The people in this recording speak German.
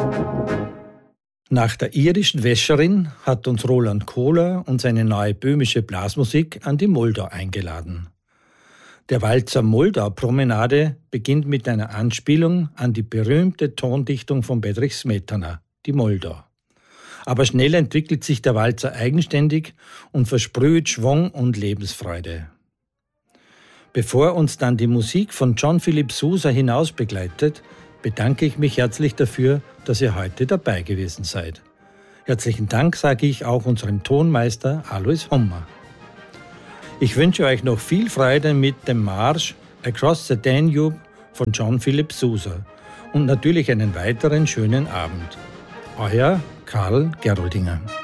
Nach der irischen Wäscherin hat uns Roland Kohler und seine neue böhmische Blasmusik an die Moldau eingeladen. Der Walzer Moldau-Promenade beginnt mit einer Anspielung an die berühmte Tondichtung von Bedřich Smetana, die Moldau. Aber schnell entwickelt sich der Walzer eigenständig und versprüht Schwung und Lebensfreude. Bevor uns dann die Musik von John Philip Sousa hinaus begleitet, bedanke ich mich herzlich dafür, dass ihr heute dabei gewesen seid. Herzlichen Dank sage ich auch unserem Tonmeister Alois Hommer. Ich wünsche euch noch viel Freude mit dem Marsch Across the Danube von John Philip Sousa und natürlich einen weiteren schönen Abend. Euer Karl Geroldinger.